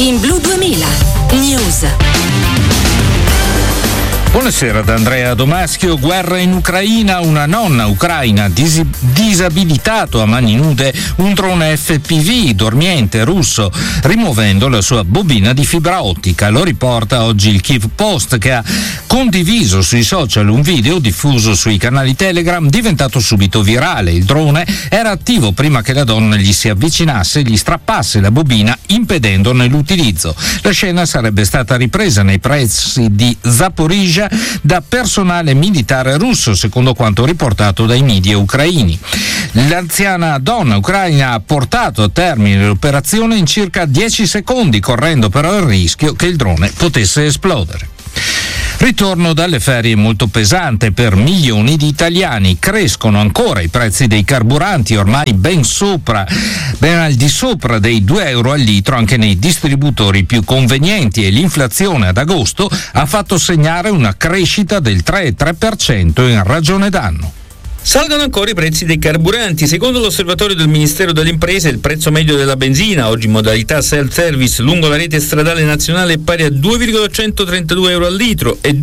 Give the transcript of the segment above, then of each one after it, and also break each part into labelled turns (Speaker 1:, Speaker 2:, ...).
Speaker 1: in Blu 2000 News.
Speaker 2: Buonasera da Andrea Domaschio. Guerra in Ucraina, una nonna ucraina disabilitato a mani nude un drone FPV dormiente russo, rimuovendo la sua bobina di fibra ottica. Lo riporta oggi il Kyiv Post, che ha condiviso sui social un video diffuso sui canali Telegram, diventato subito virale. Il drone era attivo prima che la donna gli si avvicinasse e gli strappasse la bobina, impedendone l'utilizzo. La scena sarebbe stata ripresa nei pressi di Zaporizhzhia da personale militare russo, secondo quanto riportato dai media ucraini. L'anziana donna ucraina ha portato a termine l'operazione in circa 10 secondi, correndo però il rischio che il drone potesse esplodere. Ritorno dalle ferie molto pesante per milioni di italiani. Crescono ancora i prezzi dei carburanti, ormai ben al di sopra dei €2 al litro anche nei distributori più convenienti, e l'inflazione ad agosto ha fatto segnare una crescita del 3,3% in ragione d'anno.
Speaker 3: Salgono ancora i prezzi dei carburanti. Secondo l'osservatorio del Ministero delle Imprese, il prezzo medio della benzina, oggi in modalità self-service lungo la rete stradale nazionale, è pari a €2,132 al litro e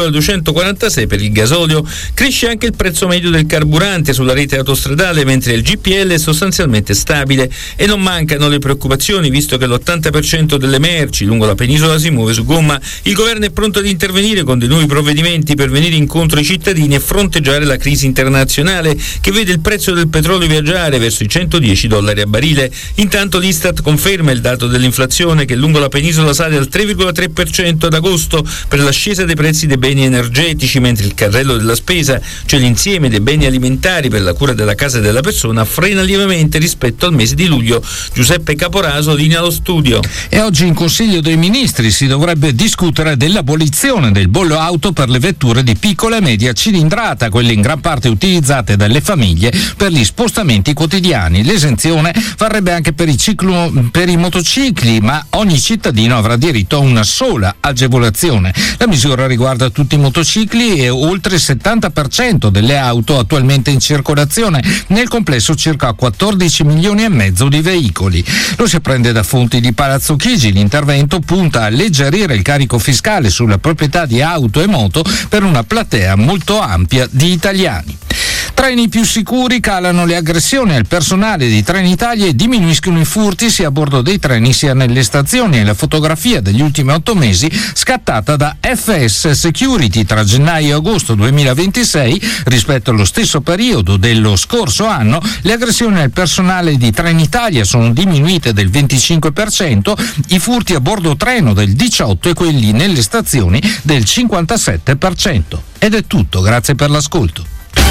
Speaker 3: €2,246 per il gasolio. Cresce anche il prezzo medio del carburante sulla rete autostradale, mentre il GPL è sostanzialmente stabile. E non mancano le preoccupazioni, visto che l'80% delle merci lungo la penisola si muove su gomma. Il governo è pronto ad intervenire con dei nuovi provvedimenti per venire incontro ai cittadini e fronteggiare la crisi internazionale, che vede il prezzo del petrolio viaggiare verso i $110 a barile. Intanto l'Istat conferma il dato dell'inflazione, che lungo la penisola sale al 3,3% ad agosto per l'ascesa dei prezzi dei beni energetici, mentre il carrello della spesa, cioè l'insieme dei beni alimentari per la cura della casa e della persona, frena lievemente rispetto al mese di luglio. Giuseppe Caporaso linea lo studio.
Speaker 2: E oggi in Consiglio dei Ministri si dovrebbe discutere dell'abolizione del bollo auto per le vetture di piccola e media cilindrata, quelle in gran parte utilizzate dalle famiglie per gli spostamenti quotidiani. L'esenzione varrebbe anche per i motocicli, ma ogni cittadino avrà diritto a una sola agevolazione. La misura riguarda tutti i motocicli e oltre il 70% delle auto attualmente in circolazione, nel complesso circa 14 milioni e mezzo di veicoli. Lo si apprende da fonti di Palazzo Chigi. L'intervento punta a alleggerire il carico fiscale sulla proprietà di auto e moto per una platea molto ampia di italiani. Treni più sicuri, calano le aggressioni al personale di Trenitalia e diminuiscono i furti sia a bordo dei treni sia nelle stazioni. È la fotografia degli ultimi 8 mesi scattata da FS Security tra gennaio e agosto 2026. Rispetto allo stesso periodo dello scorso anno, le aggressioni al personale di Trenitalia sono diminuite del 25%, i furti a bordo treno del 18% e quelli nelle stazioni del 57%. Ed è tutto, grazie per l'ascolto.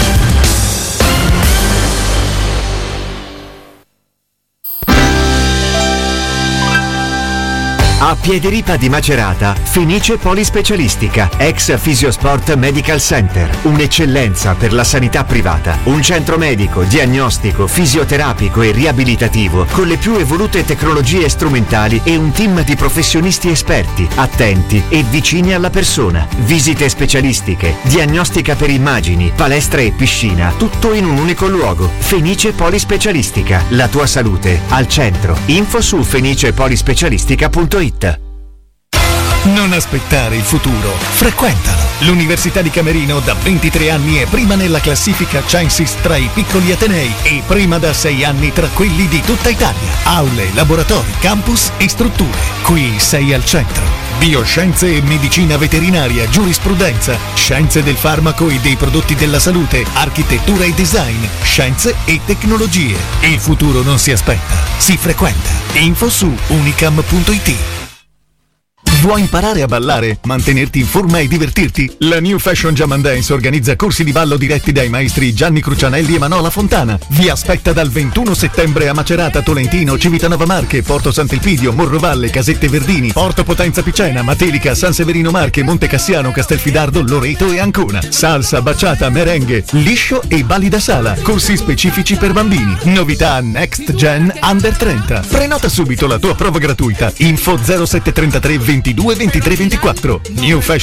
Speaker 4: A Piediripa di Macerata, Fenice Polispecialistica, ex Fisiosport Medical Center, un'eccellenza per la sanità privata, un centro medico, diagnostico, fisioterapico e riabilitativo con le più evolute tecnologie strumentali e un team di professionisti esperti, attenti e vicini alla persona. Visite specialistiche, diagnostica per immagini, palestra e piscina, tutto in un unico luogo. Fenice Polispecialistica, la tua salute al centro. Info su fenicepolispecialistica.it.
Speaker 5: Non aspettare il futuro, frequentalo. L'Università di Camerino da 23 anni è prima nella classifica Censis tra i piccoli atenei e prima da 6 anni tra quelli di tutta Italia. Aule, laboratori, campus e strutture. Qui sei al centro. Bioscienze e medicina veterinaria, giurisprudenza, scienze del farmaco e dei prodotti della salute, architettura e design, scienze e tecnologie. Il futuro non si aspetta, si frequenta. Info su unicam.it. Vuoi imparare a ballare, mantenerti in forma e divertirti? La New Fashion Jam and Dance organizza corsi di ballo diretti dai maestri Gianni Crucianelli e Manola Fontana. Vi aspetta dal 21 settembre a Macerata, Tolentino, Civitanova Marche, Porto Sant'Elpidio, Morrovalle, Casette Verdini, Porto Potenza Picena, Matelica, San Severino Marche, Monte Cassiano, Castelfidardo, Loreto e Ancona. Salsa, baciata, merengue, liscio e balli da sala. Corsi specifici per bambini. Novità Next Gen Under 30. Prenota subito la tua prova gratuita. Info 0733 22 23 24.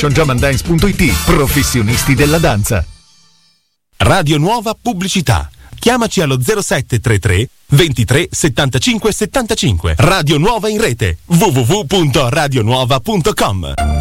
Speaker 5: newfashionjamandance.it. Professionisti della danza.
Speaker 6: Radio Nuova Pubblicità. Chiamaci allo 0733 23 75 75. Radio Nuova in rete www.radionuova.com.